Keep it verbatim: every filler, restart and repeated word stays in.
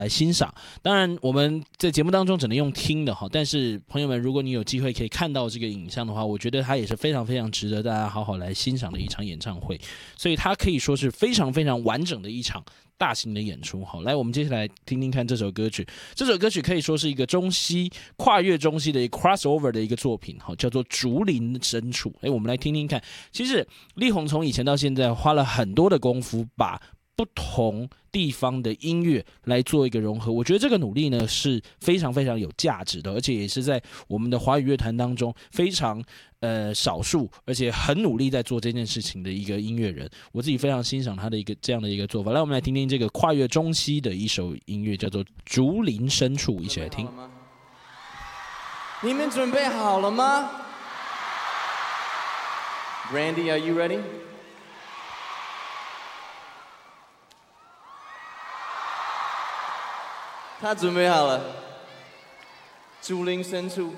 来欣赏。当然，我们在节目当中只能用听的哈，但是朋友们，如果你有机会可以看到这个影像的话，我觉得它也是非常非常值得大家好好来欣赏的一场演唱会。所以它可以说是非常非常完整的一场大型的演出。好，来，我们接下来听听看这首歌曲。这首歌曲可以说是一个中西跨越中西的一个 crossover 的一个作品，好，叫做《竹林深处》。哎，我们来听听看。其实力宏从以前到现在花了很多的功夫，把不同地方的音乐来做一个融合，我觉得这个努力呢是非常非常有价值的，而且也是在我们的华语乐坛当中非常呃少数，而且很努力在做这件事情的一个音乐人。我自己非常欣赏他的一个这样的一个做法。来，我们来听听这个跨越中西的一首音乐，叫做《竹林深处》，一起来听。 你们准备好了吗 ？Randy, are you ready?他准备好了，竹林深处。